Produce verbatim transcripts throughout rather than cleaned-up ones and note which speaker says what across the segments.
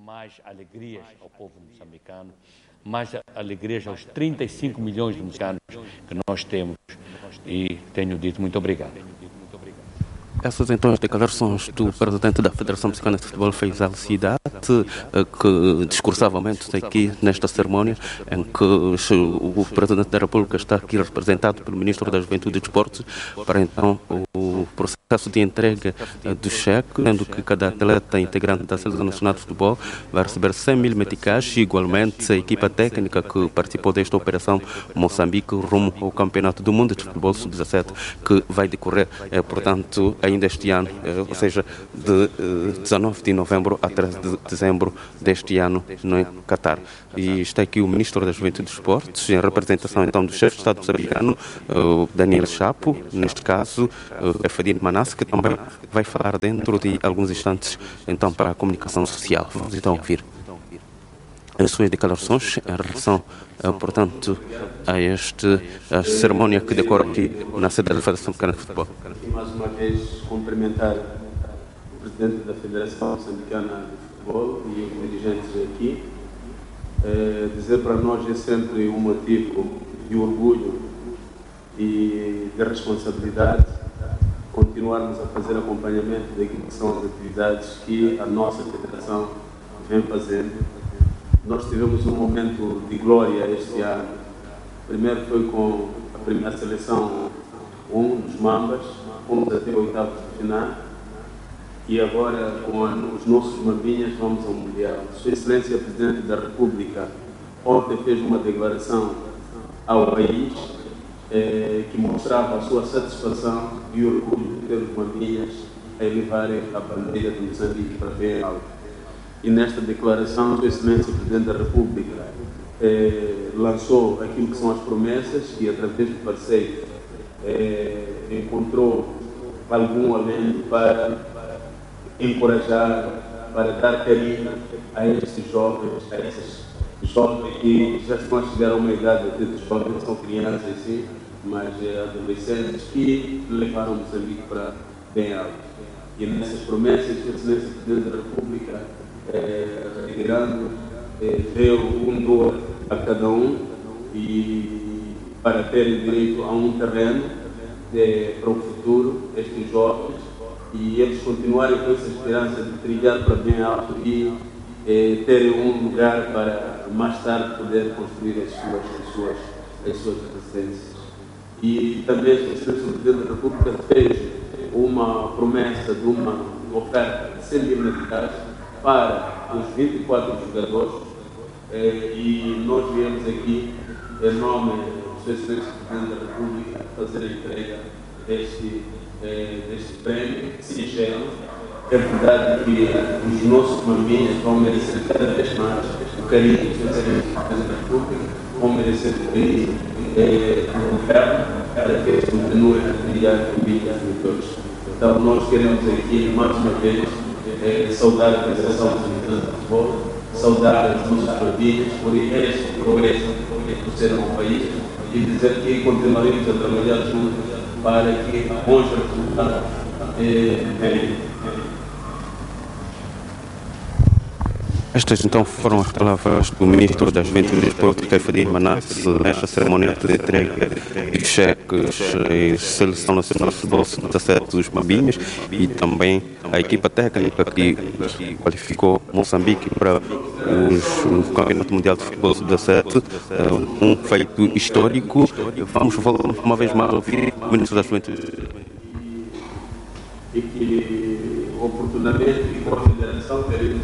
Speaker 1: mais alegrias ao povo moçambicano, mais alegrias aos trinta e cinco milhões de moçambicanos que nós temos. E tenho dito muito obrigado.
Speaker 2: Essas então as declarações do presidente da Federação Moçambicana de Futebol, Faisal Cidade, que discursava aqui nesta cerimónia, em que o presidente da República está aqui representado pelo ministro da Juventude e Desportos para então o processo de entrega do cheque, sendo que cada atleta integrante da Seleção Nacional de Futebol vai receber cem mil meticais, igualmente a equipa técnica que participou desta operação Moçambique rumo ao Campeonato do Mundo de Futebol sub dezassete, que vai decorrer, eh, portanto, ainda este ano, eh, ou seja, de eh, dezanove de novembro a treze de dezembro deste ano no Catar. E está aqui o Ministro da Juventude e Desportos, em representação então do chefe de Estado moçambicano, uh, Daniel Chapo, neste caso, uh, Efedine Manasse, que também vai falar dentro de alguns instantes então para a comunicação social. Vamos então ouvir as suas declarações em relação, uh, portanto, a este a cerimónia que decorre aqui na sede da Federação Moçambicana de Futebol.
Speaker 3: E mais uma vez cumprimentar o Presidente da Federação Moçambicana de Futebol e os dirigentes aqui. É, dizer para nós é sempre um motivo de orgulho e de responsabilidade continuarmos a fazer acompanhamento daquilo que são as atividades que a nossa federação vem fazendo. Nós tivemos um momento de glória este ano. Primeiro foi com a primeira seleção um dos Mambas, fomos até o oitavo de final. E agora, com os nossos Mambinhas, vamos ao Mundial. Sua Excelência Presidente da República ontem fez uma declaração ao país eh, que mostrava a sua satisfação e orgulho de ter os Mambinhas a elevarem a bandeira de Moçambique para bem alto. E nesta declaração, Sua Excelência Presidente da República eh, lançou aquilo que são as promessas e, através do parceiro, eh, encontrou algum alento para encorajar, para dar carinho a estes jovens, a esses jovens que já estão a chegar a uma idade até de jovens, são crianças assim, mas é, adolescentes que levaram Moçambique para bem alto. E nessas promessas, a Excelência Presidente da República, é, retirando, é, deu um dólar a cada um e para terem direito a um terreno é, para o futuro, estes jovens, e eles continuarem com essa esperança de trilhar para bem alto e eh, terem um lugar para mais tarde poder construir as suas, as suas, as suas residências. E também a Excelência Presidente da República fez uma promessa de uma oferta de cem mil meticais para os vinte e quatro jogadores eh, e nós viemos aqui, em nome da Sua Excelência Presidente da República, fazer a entrega deste deste prêmio singelo. É verdade que os nossos Mambinhas vão merecer cada vez mais o carinho do Presidente da República, vão merecer o carinho eh, do governo para que eles continuem a trilhar o caminho de todos. Então nós queremos aqui, mais uma vez, eh, saudar a Federação Moçambicana de Futebol, saudar as nossas famílias por este progresso que serão ao país e dizer que continuaremos a trabalhar juntos para que bons resultados venham.
Speaker 2: Estas então foram as palavras do Ministro da Juventude e Desportos, Efedine Manasse, nesta cerimónia de entrega de cheques em Seleção Nacional de Futebol sub dezassete dos Mambinhas e também a equipa técnica que qualificou Moçambique para os, o Campeonato Mundial de Futebol sub dezassete, um feito histórico. Vamos voltar uma vez mais a ouvir o Ministro da Juventude.
Speaker 3: E que oportunamente e com a Federação teremos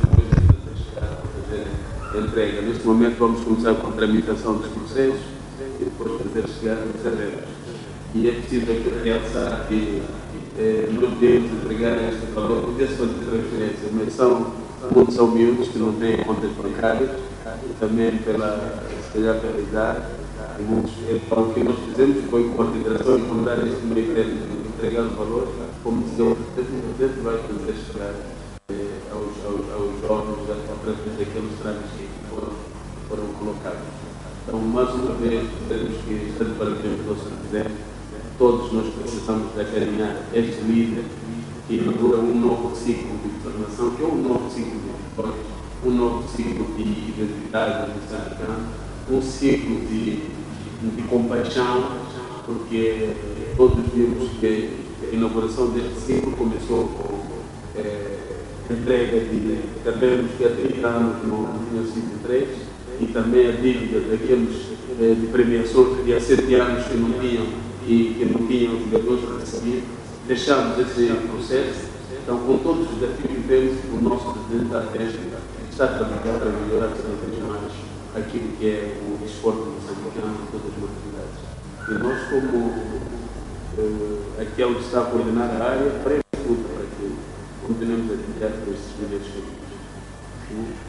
Speaker 3: entrega. Neste momento vamos começar com a tramitação dos processos e depois fazer chegar os arreglos. E é preciso realçar que eh, não podemos entregar este valor, poder-se fazer transferência, mas são, muitos são miúdos que não têm contas bancárias, também pela, se calhar pela idade, e muitos, então, o que nós fizemos foi com a Federação encontrar este meio termo de entregar o valor, como dizia o Presidente, vai fazer chegar eh, aos, aos, aos jovens através daqueles trâmites que foram, foram colocados. Então, mais uma vez, temos que estar de parabéns pelo senhor Presidente. Todos nós precisamos de acarinhar este líder que inaugura um novo ciclo de governação, que é um novo ciclo de vitórias um novo ciclo de identidade moçambicana, um ciclo de, de compaixão, porque todos vimos que a inauguração deste ciclo começou com é, entrega de, sabemos que há trinta anos não tinha sido três, e também a dívida daqueles é, de premiações que há sete anos que não tinham e que não tinham os jogadores a receber. Deixamos esse processo. Então, com todos os desafios que temos, o nosso presidente da Teste está a trabalhar para melhorar cada vez mais aquilo que é o desporto moçambicano em todas as modalidades. E nós, como uh, aquele que está a coordenar a área, faremos tudo para que continuemos a trabalhar por estes primeiros caminhos.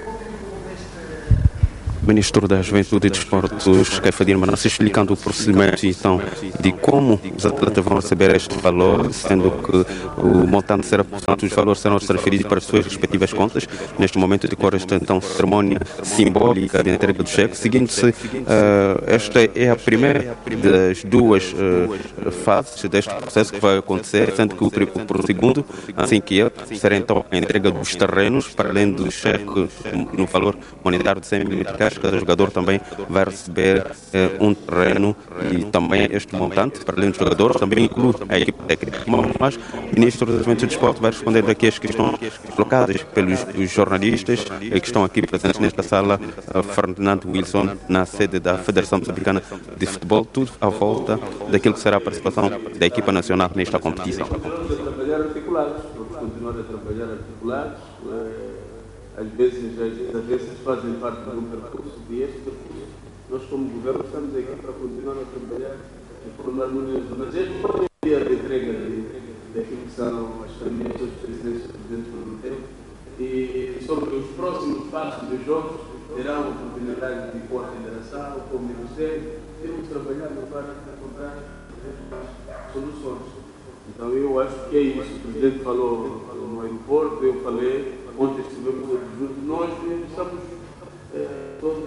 Speaker 2: Ministro da Juventude e Desportos, Caifadir Manasseh, explicando o procedimento então de como os atletas vão receber este valor, sendo que o montante será, portanto, os valores serão transferidos para as suas respectivas contas. Neste momento decorre esta então cerimónia simbólica de entrega do cheque. Seguindo-se, uh, esta é a primeira das duas uh, fases deste processo que vai acontecer, sendo que o, o, o segundo, assim que é, será então a entrega dos terrenos, para além do cheque no valor monetário de cem mil meticais. Cada jogador também vai receber eh, um terreno e também este montante, para além dos jogadores, também inclui a equipe técnica. Mas o Ministro da Juventude e Desporto vai responder daqui às questões colocadas pelos jornalistas que estão aqui presentes nesta sala, Fernando Wilson, na sede da Federação Moçambicana de Futebol, tudo à volta daquilo que será a participação da equipa nacional nesta competição.
Speaker 3: Continuamos a trabalhar articulados, vamos continuar a trabalhar articulados. Às vezes, as agências fazem parte de um percurso, e este percurso, nós como governo estamos aqui para continuar a trabalhar e formar uniões. Mas este foi o dia de entrega daquilo que são as famílias dos presidentes e presidentes do Ministério, e sobre os próximos passos dos jogos, terão a oportunidade de ir com a Federação, com o Ministério, temos trabalhado para encontrar soluções. Então eu acho que é isso. O presidente falou no aeroporto, eu falei. Ontem estivemos juntos, nós estamos eh, todos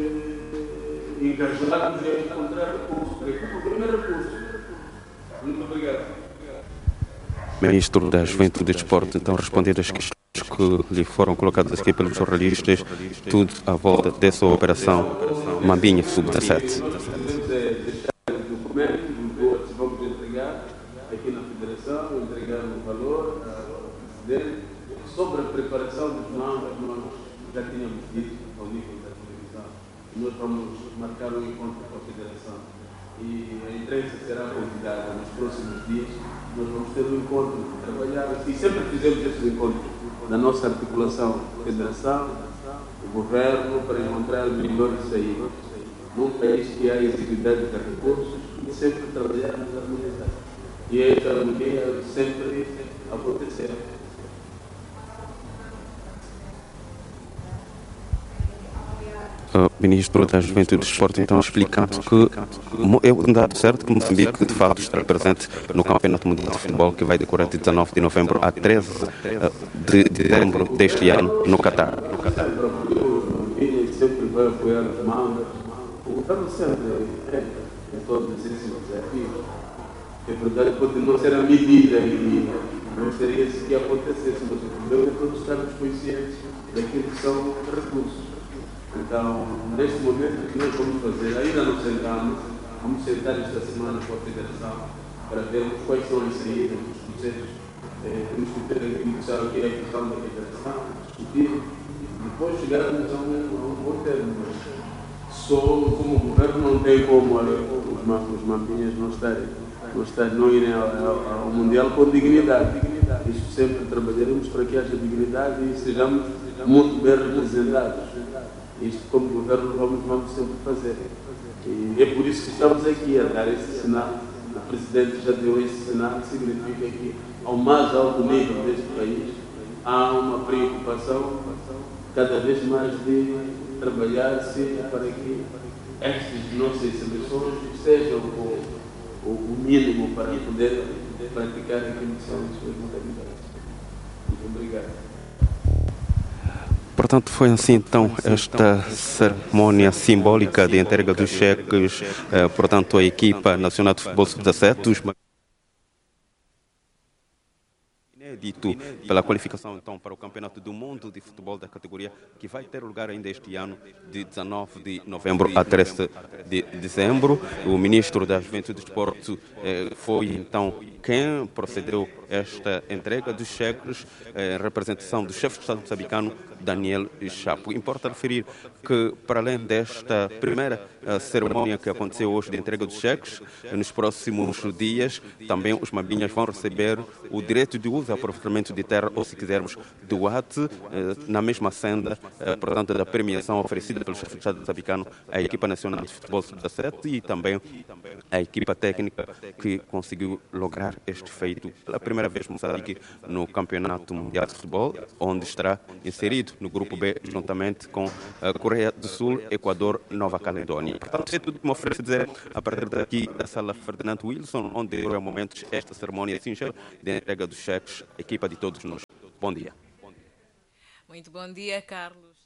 Speaker 3: eh, engajados em encontrar recursos. O primeiro recurso. Muito obrigado.
Speaker 2: Ministro da Juventude e Desporto, então, respondendo às questões que lhe foram colocadas aqui pelos jornalistas, tudo à volta dessa operação Mambinha sub dezassete.
Speaker 3: Nós podemos é, deixar os documentos, os vamos entregar aqui na Federação, entregar o valor ao presidente. Sobre a preparação dos mambas, nós já tínhamos dito ao nível da televisão, nós vamos marcar um encontro com a Federação e a imprensa será convidada nos próximos dias. Nós vamos ter um encontro, trabalhar, e sempre fizemos esses encontros na nossa articulação Federação, o Governo, para encontrar melhores saídas. Num país que há exiguidade de recursos, e sempre trabalhar nas harmonizações. E esta harmonia sempre acontecer.
Speaker 2: O Ministro da Juventude e Desporto, então, explicando que é um dado certo que Moçambique, de facto, estará presente no Campeonato Mundial de Futebol, que vai decorrer de dezanove de novembro a treze de dezembro deste ano, no Catar.
Speaker 3: Ele sempre vai apoiar os mambas. O governo sempre é em todos esses desafios. É verdade, pode não ser a medida e não seria isso que acontecesse, mas o problema é todos estarmos conscientes daquilo que são recursos. Então, neste momento, o que nós vamos fazer? Ainda não sentamos, vamos sentar esta semana com a Federação para vermos quais são as saídas dos processos. Eh, temos que ter aquilo que sabe que é a questão da Federação, discutir, depois chegarmos a um, a um bom termo. Só como governo não tem como os, os mampinhas não estarem, não, estarem, não irem ao, ao, ao Mundial com dignidade. Isso sempre trabalharemos para que haja dignidade e sejamos muito bem representados. Isto, como governo, vamos, vamos sempre fazer. E é por isso que estamos aqui a dar esse sinal. O Presidente já deu esse sinal, que significa que, ao mais alto nível deste país, há uma preocupação cada vez mais de trabalhar-se para que estas nossas seleções sejam o, o, o mínimo para poder praticar aquilo que são as suas modalidades. Muito obrigado.
Speaker 2: Portanto, foi assim então esta cerimónia simbólica de entrega dos cheques, eh, portanto, à equipa nacional de futebol sub dezassete, os inédito pela qualificação então para o Campeonato do Mundo de Futebol da categoria que vai ter lugar ainda este ano de dezenove de novembro a treze de dezembro. O ministro da Juventude e do Desporto eh, foi então quem procedeu esta entrega dos cheques em representação do chefe de Estado moçambicano Daniel Chapo. Importa referir que, para além desta primeira uh, cerimônia que aconteceu hoje de entrega dos cheques, nos próximos dias também os mabinhas vão receber o direito de uso e aproveitamento de terra, ou se quisermos, do A T, uh, na mesma senda, uh, portanto, da premiação oferecida pelo chefe de Estado moçambicano à equipa nacional de futebol sub dezassete e também à equipa técnica que conseguiu lograr este feito pela primeira vez Moçambique no Campeonato Mundial de Futebol, onde estará inserido no grupo B, juntamente com a Coreia do Sul, Equador, Nova Caledônia. Portanto, é tudo que me oferece dizer a partir daqui da sala Ferdinand Wilson, onde durou momentos esta cerimônia singela de entrega dos cheques, equipa de todos nós. Bom dia.
Speaker 4: Muito bom dia, Carlos.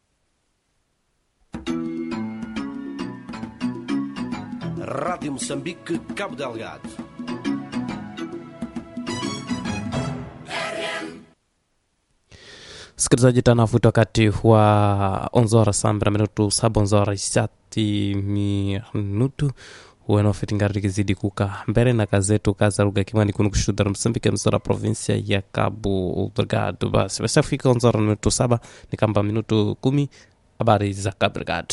Speaker 5: Rádio Moçambique, Cabo Delgado.
Speaker 6: Msikilizaji, tanafuta wakati wa onze horas sambra minutu saba onze horas sati minutu wanaofitingari kizidi kuka mbele na kazetu kaza lugha kimani kunu kushudara Msambike msora provinsia ya Cabo Delgado. Basi basi fika onze horas minutu saba ni kamba minutu kumi habari za Cabo Delgado.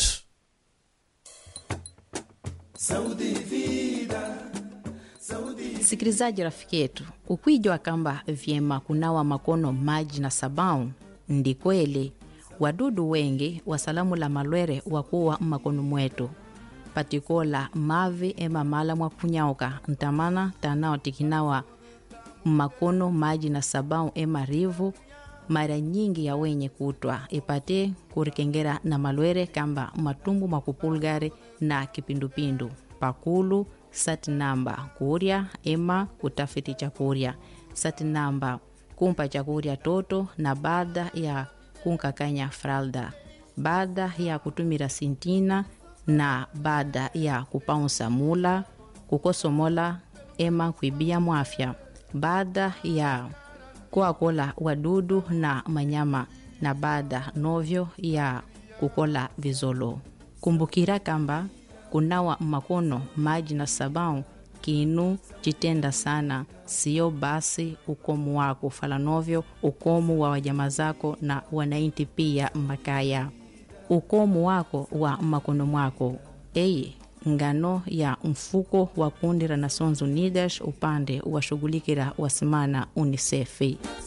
Speaker 7: Sikilizaji rafiki yetu, ukwijua kamba vyema kunawa makono maji na sabau ndi kweli. Wadudu wengi wasalamu la malwere wakuwa makono mwetu patikola mavi ema mala mwa kunyauka ntamana tanao tikinawa makono maji na sabau ema rivu mara nyingi ya wenye kutwa ipate kurikengera na malwere kamba matumbu makupulgari na kipindupindu pakulu sati namba kuria ema kutafiti chakuria sati namba kumpa chakuria toto na baada ya kunkakanya fralda baada ya kutumira sintina na baada ya kupaunsa mula kukosomola ema kuibia mwafya baada ya kuakola wadudu na manyama na baada novyo ya kukola vizolo. Kumbukira kamba kunawa makono maji na sabau kinu jitenda sana, sio basi ukomu wako falanovyo ukomu wa wajama zako na wanainti pia makaya. Ukomu wako wa makono mwako eye ngano ya mfuko wa kundi la Nations Unidas upande wa shughulikira wasimana UNICEF.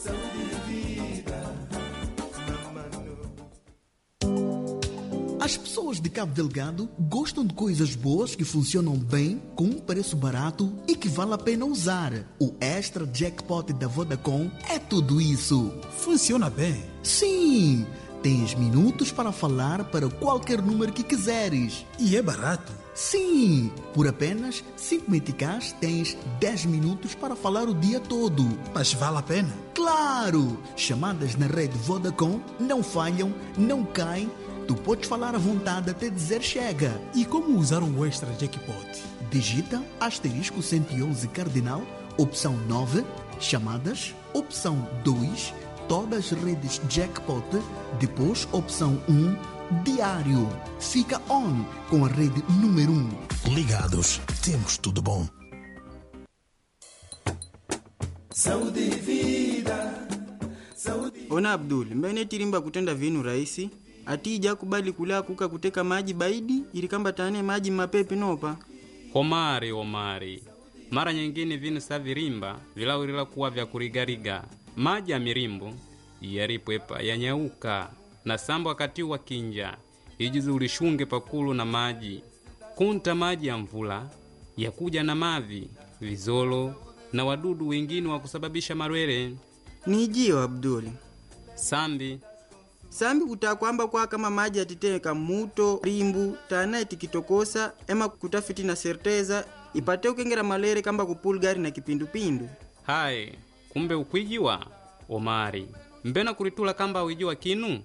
Speaker 8: As pessoas de Cabo Delgado gostam de coisas boas que funcionam bem, com um preço barato e que vale a pena usar. O Extra Jackpot da Vodacom é tudo isso.
Speaker 9: Funciona bem?
Speaker 8: Sim! Tens minutos para falar para qualquer número que quiseres.
Speaker 9: E é barato?
Speaker 8: Sim! Por apenas cinco meticais tens dez minutos para falar o dia todo.
Speaker 9: Mas vale a pena?
Speaker 8: Claro! Chamadas na rede Vodacom não falham, não caem. Tu podes falar à vontade até dizer chega.
Speaker 9: E como usar o Extra Jackpot?
Speaker 8: Digita asterisco cento e onze cardinal, opção nove, chamadas, opção dois, todas as redes Jackpot, depois opção um, diário. Fica on com a rede número um.
Speaker 9: Ligados, temos tudo bom.
Speaker 10: Saúde e vida. Saúde.
Speaker 11: Ona Abdul, mbene tirimba kutenda vinu rahisi. Ati ija kubali kula kuka kuteka maji baidi ilikamba tane maji mapepe nopa.
Speaker 12: Omari omari. Mara nyingine vinu sa virimba vilawirila kuwa vya kurigariga. Maji ya mirimbu yaripwepa yanyauka na sambo wakati wa kinja ijizi ulishunge pakulu na maji kunta maji ya mvula ya kuja na mavi vizolo na wadudu wengine wa kusababisha marwere.
Speaker 11: Nijio Abdul
Speaker 12: Sambi
Speaker 11: Sambi kutakwamba kwa kama maji atiteka muto rimbu tana itikitokosa ema kutafiti na serteza ipate ukengera malere kamba kupulgari na kipindupindu.
Speaker 12: Hai, kumbe ukwijiwa Omari. Mbena kuritula kamba uijiwa kinu?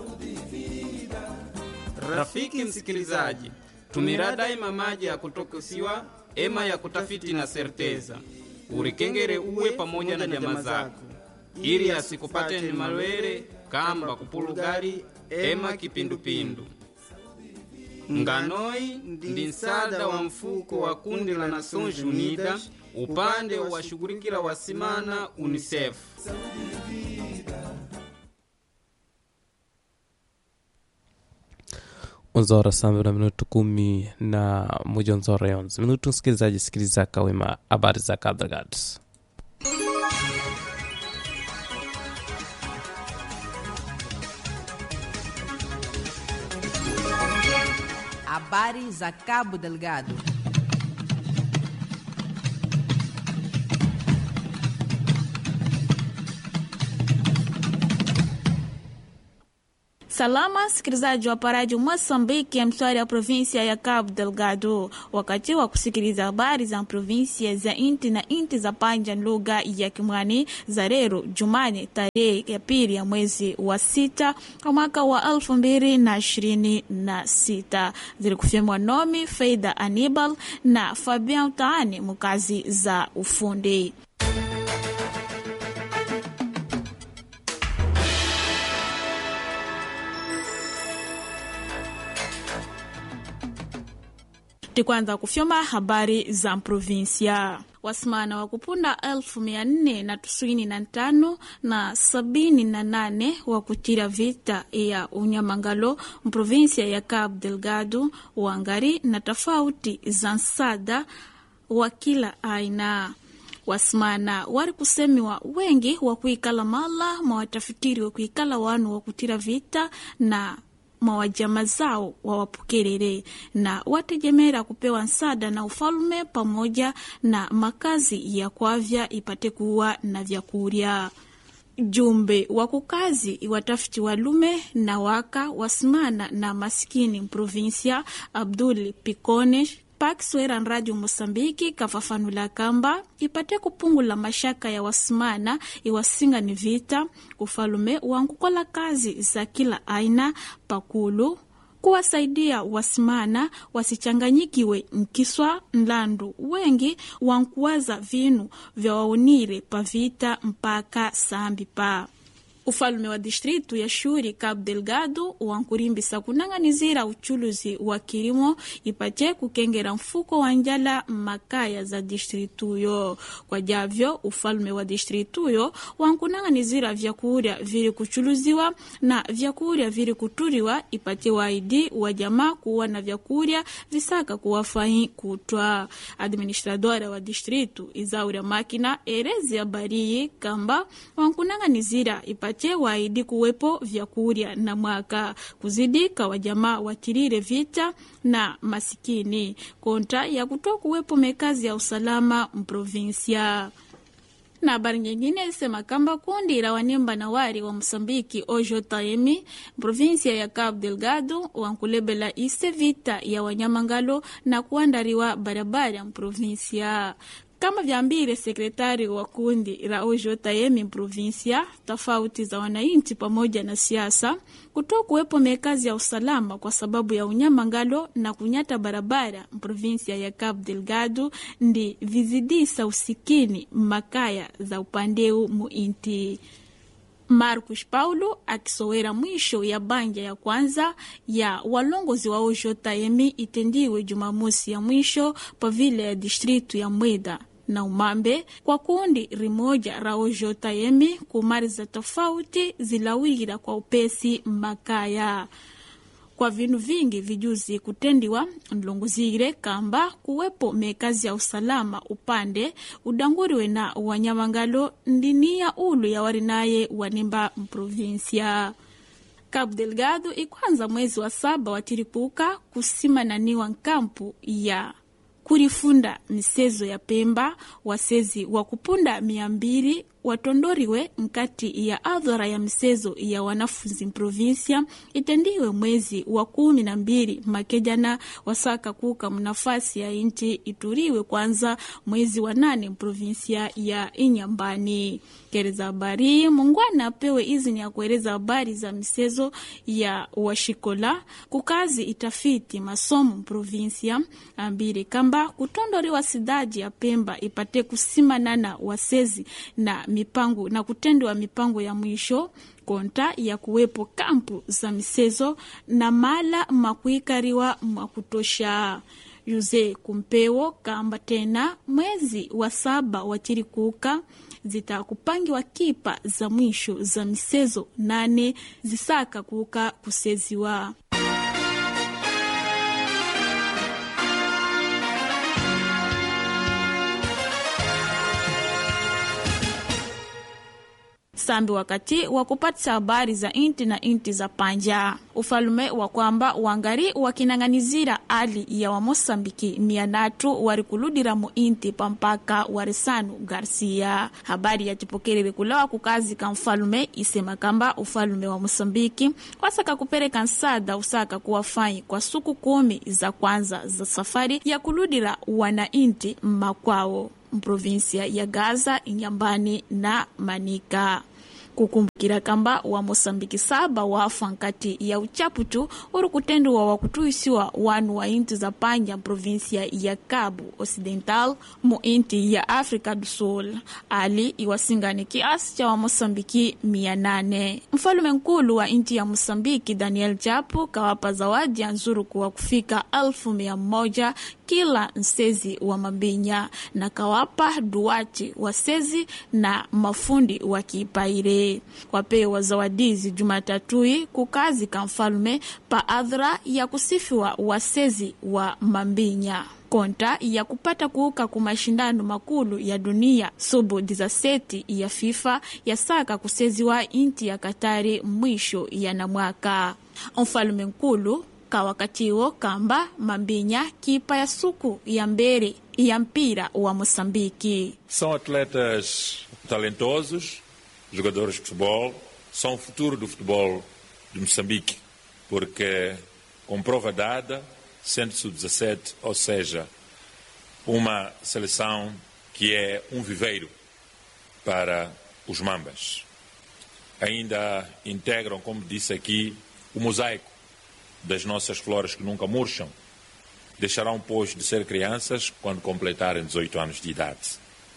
Speaker 12: Rafiki msikilizaji, tumira daima maji ya kutokosiwa ema ya kutafiti na serteza. Urikengere uwe pamoja na nyama zako. ili asikupateni malwere kamba kupulugari ema kipindupindu. Nganoi ndi nsada wa mfuko wa kundi la Nações Unidas upande wa shughulikila wasimana UNICEF.
Speaker 6: Unzora samba na minuto kumi na moja unzora yonzi minuto. Msikilizaji, sikiliza kawima habari za Cabo Delgado.
Speaker 13: Habari za Cabo Delgado.
Speaker 14: Salama sikilizaji wa Paradio Moçambique ya mswari ya provinsia ya Cabo Delgado. Wakati wa kusikiliza habari za provinsia za inti na inti za panja lugha ya Kimwani za leo Jumane tarehe ya pili ya mwezi wa sita kwa mwaka wa elfu mbili na ishirini na sita. Zilikufemwa nomi Faida Anibal na Fabian Taani mukazi za ufundi. Tikwanza kufyoma habari za provinsia. Wasimana wa kupunda elfu mia nne na tisini na tano na sabini na nane wa kutira vita ya unyamangalo mprovinsia ya Cabo Delgado wangari na tofauti za nsada wa kila aina. Wasimana wari kusemiwa wengi wa kuikala mala mawatafikiri wa kuikala wanu wa kutira vita na mawajama zao wawapokerere na wategemera kupewa nsada na ufalume pamoja na makazi ya kwavya ipate kuwa na vyakuria. Jumbe wa kukazi watafiti walume na waka wasimana na maskini provinsia Abdul Picone Paxwera Radio Moçambique kafafanula kamba ipate kupungula mashaka ya wasimana iwasinga ni vita ufalume wangukola kazi za kila aina pakulu kuwasaidia wasimana wasichanganyikiwe nkiswa nlandu wengi wankuwaza vinu vya waunire pa vita mpaka sambi pa. Ufalume wa distritu ya Shuri Cabo Delgado wankurimbisa kunanganizira uchuluzi wa kilimo ipate kukengera mfuko wa njala makaya za distritu yo. Kwa javyo ufalume wa distritu yo wankunanganizira vyakuria viri kuchuluziwa na vyakuria viri kuturiwa ipate waidi wa jamaa kuwa na vyakuria visaka kuwafahi kutwa. Administradora wa distritu Izaura Makina erezi ya bariyi kamba wankunanganizira ipate waidi kuwepo vyakuria na mwaka kuzidika wa jamaa watirire vita na masikini konta ya kutoa kuwepo mekazi ya usalama mprovinsia. Na habari nyingine isema kamba kundi la wanemba na wari wa Mosambiki Ojo Taemi provinsia ya Cabo Delgado wankulebela ise vita ya wanyamangalo na kuandariwa barabara mprovinsia. Kama vyambire sekretari wa kundi la Ojo Taemi provinsia, tofauti za wananchi pamoja na siasa kutoa kuwepo mekazi ya usalama kwa sababu ya unyamangalo na kunyata barabara provinsia ya Cabo Delgado ndi vizidisa usikini makaya za upandeu muinti. Marcos Paulo akisowera mwisho ya banja ya kwanza ya walongozi wa Ojo Taemi itendiwe Jumamosi ya mwisho pa vile ya distritu ya Mweda na Umambe kwa kundi rimoja ra Ojo Taemi kumariza tofauti zilawira kwa upesi makaya. Kwa vinu vingi vijuzi kutendiwa nlonguzire kamba kuwepo mekazi ya usalama upande udanguriwe na wanyamangalo ndinia ulu ya warinaye wanimba mprovinsia. Cabo Delgado ikwanza mwezi wa saba watiripuka kusimananiwa nkampu ya kurifunda misezo ya Pemba wasezi wa kupunda miambiri watondoriwe mkati ya adhara ya misezo ya wanafunzi provinsia itendiwe mwezi wa kumi na mbili makejana wasaka kuka mnafasi ya inti ituriwe kwanza mwezi wa nane provinsia ya Inyambani. Kereza habari mungwana apewe izini ya kueleza habari za misezo ya washikola kukazi itafiti masomo provinsia ambiri kamba kutondoriwa sidaji ya Pemba ipate kusimanana wasezi na mipango na kutendwa mipango ya mwisho konta ya kuwepo kampu za misezo na mala makuikariwa mwakutosha. Jose Kumpewo kamba tena mwezi wa saba wachirikuka zitakupangiwa kipa za mwisho za misezo nane zisaka kuka kuseziwa. Sambi wakati wa kupata habari za inti na inti za panja. Ufalume wa kwamba wangari wakinanganizira ali ya wa Mosambiki mia natu warikuludira mu inti pampaka waresanu Garcia. Habari ya tipokere kulawa kukazi ka mfalume isema kamba ufalume wa Mosambiki wasaka kupereka nsada usaka kuwafai kwa suku kumi za kwanza za safari ya kuludira wana inti makwao mprovinsia ya Gaza, Inyambani na Manika. Kukumbukira kamba wa Mosambiki saba wafa nkati ya uchaputu urukutendo wa wakutuisiwa wanu wa inti za panja provinsia ya Cabo Occidental mu inti ya Afrika do Sul. Ali iwasingani kiasi cha wa Mosambiki mia nane. Mfalume nkulu wa inti ya Mosambiki Daniel Chapo kawapa zawadi ya nzuru kuwa kufika alfu mia moja kila nsezi wa mabinya na kawapa duwachi wa sezi na mafundi wa kipaire. Wapewa zawadizi Jumatatui kukazi ka mfalume pa adhra ya kusifiwa wasezi wa mambinya. Konta ya kupata kuuka kumashindano makulu ya dunia subu dizaseti ya FIFA ya saka kuseziwa inti ya Katari mwisho ya na mwaka. Mfalume nkulu kawakatiwo kamba mambinya kipa ya suku ya mbere ya mpira wa Mosambiki.
Speaker 13: São atletas talentosos, jogadores de futebol, são o futuro do futebol de Moçambique, porque com prova dada, sendo sub dezassete, ou seja, uma seleção que é um viveiro para os mambas. Ainda integram, como disse aqui, o mosaico das nossas flores que nunca murcham. Deixarão, pois, de ser crianças quando completarem dezoito anos de idade.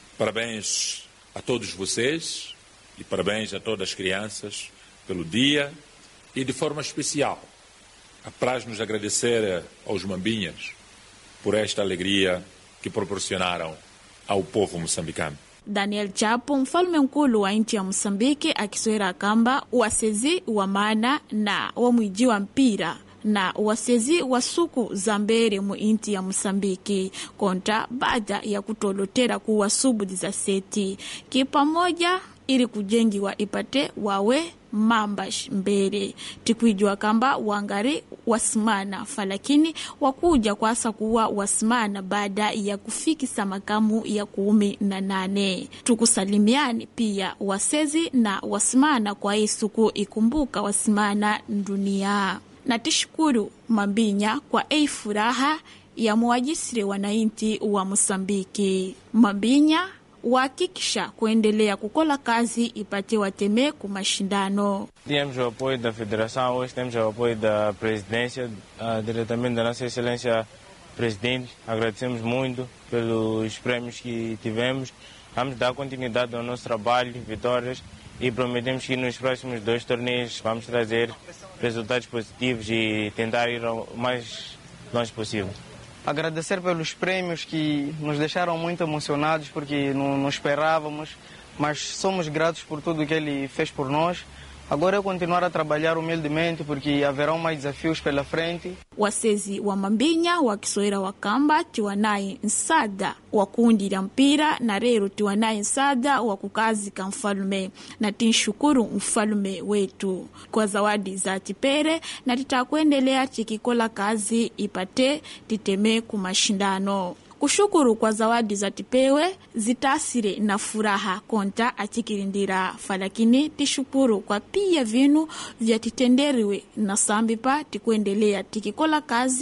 Speaker 13: Parabéns a todos vocês e parabéns a todas as crianças pelo dia e, de forma especial, apraz-nos agradecer aos mambinhas por esta alegria que proporcionaram ao povo moçambicano.
Speaker 14: Daniel Chapo, mfalme nkulu wa nchi ya Mosambiki, akiswera kamba wasezi wa maana na wamwiji wa mpira na wasezi wa suku za mbere mu inti ya Mosambiki konta baada ya kutolotera kuwa subu dizaseti kipamoja ili kujengiwa ipate wawe mambash mbere tikwijua kamba wangari wasimana falakini wakuja kwasa kuwa wasimana baada ya kufikisa makamu ya kumi na nane. Tukusalimiani pia wasezi na wasimana kwa isuku ikumbuka wasimana dunia. Na tishukuru mambinya kwa ei furaha ya muwajisire wanainti wa Mosambiki. Mambinya wakikisha kuendelea kukola kazi ipate wateme kumashindano.
Speaker 15: Temos o apoio da Federação, hoje temos o apoio da Presidência, uh, diretamente da Nossa Excelência Presidente. Agradecemos muito pelos prêmios que tivemos. Vamos dar continuidade ao nosso trabalho, vitórias, e prometemos que nos próximos dois torneios vamos trazer resultados positivos e tentar ir o mais longe possível.
Speaker 16: Agradecer pelos prêmios que nos deixaram muito emocionados porque não, não esperávamos, mas somos gratos por tudo que ele fez por nós. Agora é continuar a trabalhar humildemente porque haverão mais desafios pela frente.
Speaker 14: Wasezi wa mambinya wakisoera wakamba tiwanai nsada wakundira mpira na rero tiwanai nsada wakukazi ka mfalume na tinshukuru mfalume wetu kwa zawadi za tipere na titakuendelea chikikola kazi ipate titeme kumashindano. Kushukuru kwa zawadi za tipewe zitasire na furaha konta achikirindira falakini tishukuru kwa pia vinu vya titenderiwe na sambipa tikuendelea tikikola kazi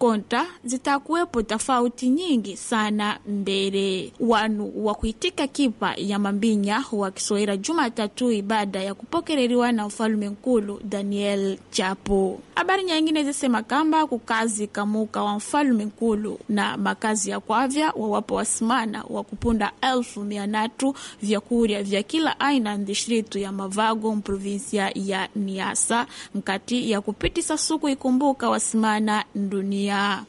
Speaker 14: konta zitakuwepo tofauti nyingi sana mbele. Wanu wa kuitika kipa ya Mambinya wakisoera Jumatatu ibada ya kupokeleriwa na Mfalme Nkulu Daniel Chapo. Habari nyingine zisema kamba kukazi kamuka wa Mfalme Nkulu na makazi ya kwavya wawapo wasimana wa kupunda elfu mianatu vyakuria vya kila aina distritu ya Mavago mprovinsia ya Niasa mkati ya kupitisa suku ikumbuka wasimana dunia.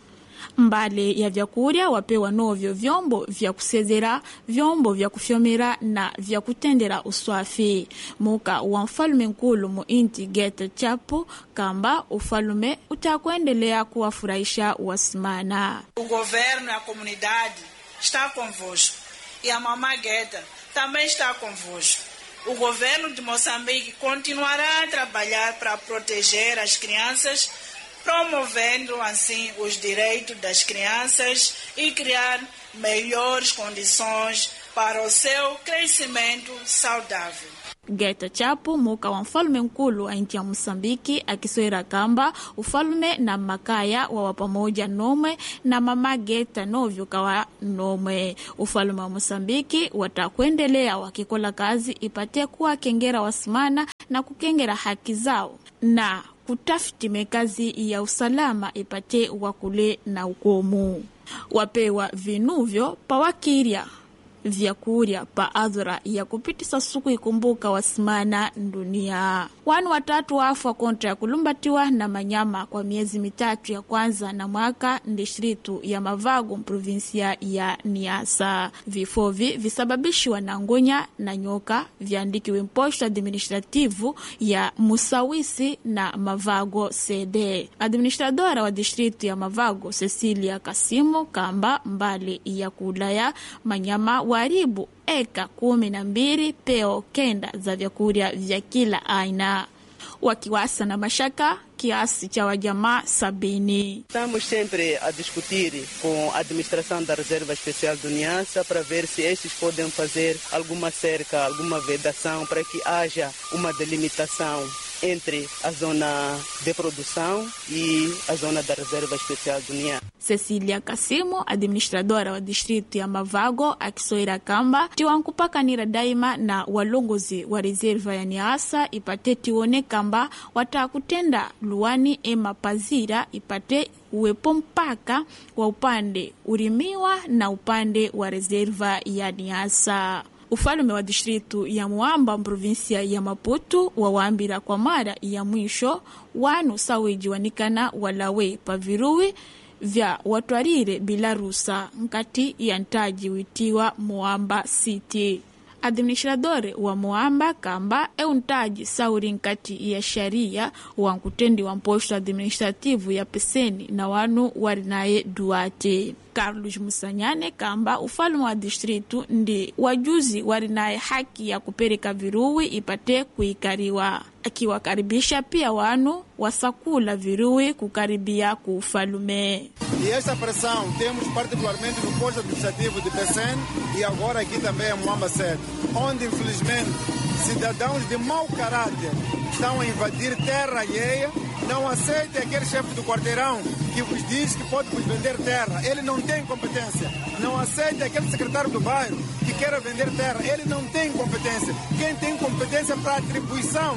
Speaker 14: Mbale ya vyakuria wapewa novyo vyombo vya kusezera, vyombo vya kufyomera na vya kutendera uswafi. Muka wa Mfalme Nkulu muinti Geta Chapo kamba ufalume utakuendelea kuwafurahisha wasimana.
Speaker 17: O governo e a comunidade está convosco e a Mamã Geta também está convosco. O governo de Moçambique continuará a trabalhar para proteger as crianças, promovendo assim os direitos das crianças e criar melhores condições para o seu crescimento saudável.
Speaker 14: Geta Chapo muka wa Mfalme Nkulu wa nchi ya Mosambiki akisoera kamba ufalume na makaya wa pamoja nome na Mama Geta novyo kawa nome. Ufalume wa Mosambiki watakuendelea wakikola kazi ipate kuwa kengera wasimana na kukengera haki zao na kutafiti mekazi ya usalama ipate wakule na ukomu. Wapewa vinuvyo pawakiria vyakuria pa adhura ya kupitisa suku ikumbuka wasimana dunia. Wanu watatu wafu kontra ya kulumbatiwa na manyama kwa miezi mitatu ya kwanza na mwaka distritu ya Mavago provinsia ya Niasa. Vifovi visababishwa na ngonya na nyoka vyandikiwe mposho administrativu ya Musawisi na Mavago C D. Administradora wa distritu ya Mavago Cecilia Kasimu kamba mbali ya kulaya manyama waribu eka kumi na mbili peo kenda za vyakuria vya kila aina. Wakiwasa na mashaka kiasi cha wajamaa sabini.
Speaker 3: Estamos sempre a discutir com a administração da Reserva Especial do Niassa para ver se estes podem fazer alguma cerca, alguma vedação para que haja uma delimitação entre a zona de produção e a zona da Reserva Especial do Niassa.
Speaker 14: Cecilia Kasimo, administradora wa distrito ya Mavago, akisoira kamba tiwankupakanira daima na walongozi wa reserva ya Niassa ipate tione kamba watakutenda luani ema pazira ipate uwepo mpaka wa upande urimiwa na upande wa reserva ya Niassa. Ufalume wa distritu ya Muamba provinsia ya Maputo wawambira kwa mara ya mwisho wanu saweji wanikana walawe paviruwi vya watwarire bila rusa nkati ya ntaji witiwa Muamba City. Administradore wa Muamba kamba euntaji sauri nkati ya sharia wa nkutendi wa mposho administrativu ya peseni na wanu warinaye duate. Carlos Musanyane kamba ufalume wa distritu ndi wajuzi warinaye haki ya kupereka viruwi ipate kuikariwa. Akiwakaribisha pia wanu wasakula viruwi kukaribia kuufalume.
Speaker 18: E esta pressão temos particularmente no posto administrativo de Pecém e agora aqui também em Muamba sete, onde infelizmente cidadãos de mau caráter estão a invadir terra alheia. Não aceite aquele chefe do quarteirão que vos diz que pode vos vender terra. Ele não tem competência. Não aceite aquele secretário do bairro que queira vender terra. Ele não tem competência. Quem tem competência para a atribuição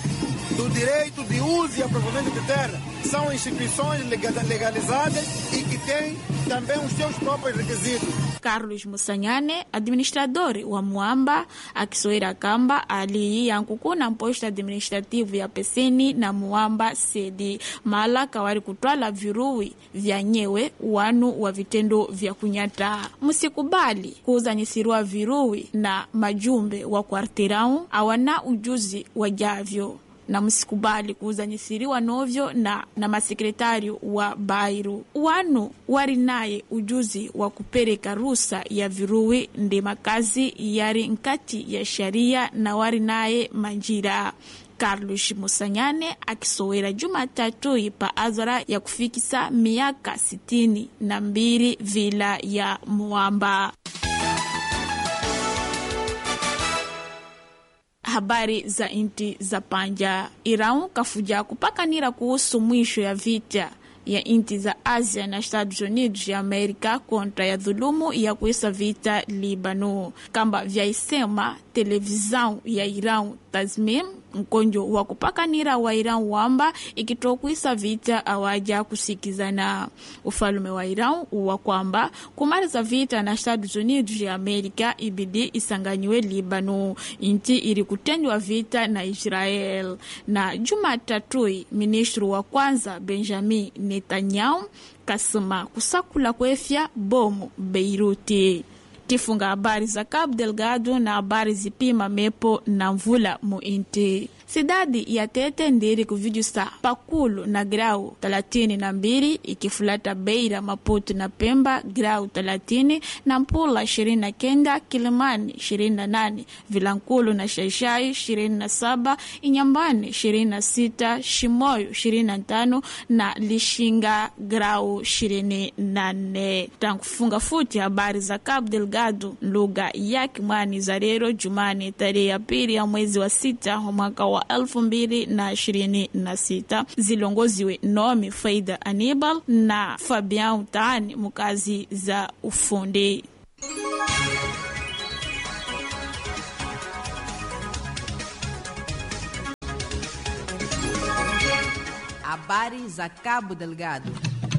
Speaker 18: do direito de uso e aproveitamento de terra são instituições legalizadas e que têm também os seus próprios requisitos.
Speaker 14: Carlos Musanyane, administrador wa Muamba, akisoera kamba ali yankukuna mposto administrativu ya Peseni na Muamba Sedi mala kawari kutwala viruwi vya nyewe wanu wa vitendo vya kunyata. Musikubali kuuzanyisirwa viruwi na majumbe wa kwartirau awana ujuzi wajavyo. Na msikubali kuuzanyisiriwa novyo na, na masekretari wa Bairu. Wanu warinaye ujuzi wa kupereka rusa ya viruwi ndi makazi yari nkati ya sharia na warinaye manjira. Carlos Musanyane akisowera Jumatatu ipa azara ya kufikisa miaka sitini na mbili vila ya Muamba. Habari za inti za panja. Irau kafuja kupakanira kuhusu mwisho ya vita ya nchi za Asia na Estados Unidos ya Amerika kontra ya dhulumu ya kuisa vita Libano, kamba vyaisema televisão ya Irão Tasmim mkonjo wa kupakanira wa Iran wamba ikitokuisa vita awaja kusikizana. Ufalume wa Iran uwa kwamba kumaliza vita na Estados Unidos ya Amerika ibidi isanganyiwe Libano, inti ili kutendwa vita na Israel. Na Jumatatui ministru wa kwanza Benjamin Netanyahu kasema kusakula kwefya bomu Beiruti. Tifunga habari za Cabo Delgado na habari zipima mepo na mvula muinti. Sidadi ya Tete ndiri kuvijusa pakulu na grau thelathini na mbili ikifulata Beira, Maputo na Pemba grau thelathini na Mpula ishirini na kenda, Kilimani ishirini na nane, Vilankulu na Shaishai ishirini na saba, Inyambani ishirini na sita, Shimoyo ishirini na tano na Lishinga grau ishirini na nne. Tangu funga futi habari za Cabo Delgado lugha ya Kimwani za leo Jumani tarehe ya pili ya mwezi wa sita wa mwaka wa elfu mbili na ishirini na sita zilongoziwe Nomi Faida Anibal na Fabian Taani mukazi za ufundi.
Speaker 4: Habari za Cabo Delgado.